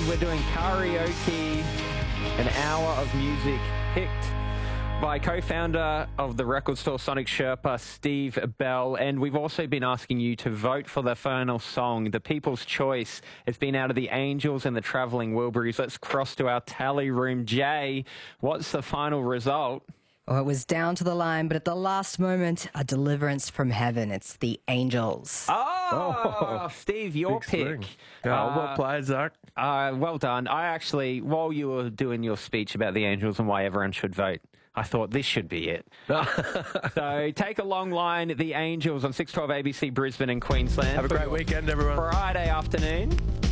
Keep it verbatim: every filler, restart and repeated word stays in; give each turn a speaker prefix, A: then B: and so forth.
A: and we're doing karaoke, an hour of music picked by co-founder of the record store Sonic Sherpa, Steve Bell. And we've also been asking you to vote for the final song, the People's Choice. It's been out of the Angels and the Travelling Wilburys. Let's cross to our tally room. Jay, what's the final result?
B: Oh, it was down to the line, but at the last moment, a deliverance from heaven. It's the Angels.
A: Oh,
C: Oh,
A: Steve, your
C: big
A: pick.
C: swing. Yeah,
A: Uh,
C: well played, Zach.
A: Uh, well done. I actually, while you were doing your speech about the Angels and why everyone should vote, I thought this should be it. So take a long line, the Angels on six twelve A B C Brisbane and Queensland.
C: Have a great weekend, everyone.
A: Friday afternoon.